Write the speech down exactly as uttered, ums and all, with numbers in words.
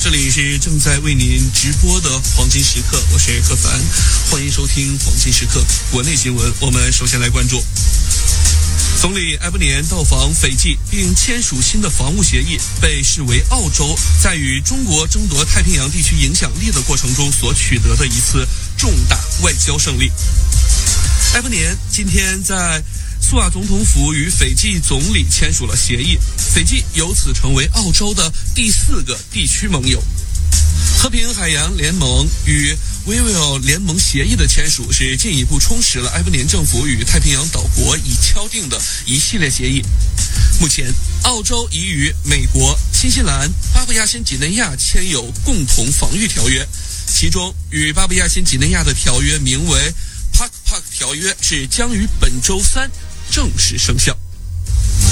这里是正在为您直播的黄金时刻，我是柯凡，欢迎收听黄金时刻国内新闻。我们首先来关注总理埃伯年到访斐济并签署新的防务协议，被视为澳洲在与中国争夺太平洋地区影响力的过程中所取得的一次重大外交胜利。埃伯年今天在苏瓦总统府与斐济总理签署了协议，斐济由此成为澳洲的第四个地区盟友。和平海洋联盟与维维尔联盟协议的签署是进一步充实了埃伯年政府与太平洋岛国已敲定的一系列协议。目前，澳洲已与美国、新西兰、巴布亚新几内亚签有共同防御条约，其中与巴布亚新几内亚的条约名为 Pak Pak 条约，是将于本周三正式生效。